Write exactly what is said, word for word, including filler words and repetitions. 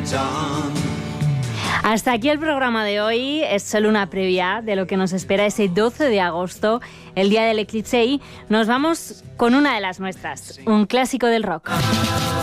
Hasta aquí el programa de hoy. Es solo una previa de lo que nos espera ese doce de agosto, el día del eclipse, y nos vamos con una de las nuestras, un clásico del rock.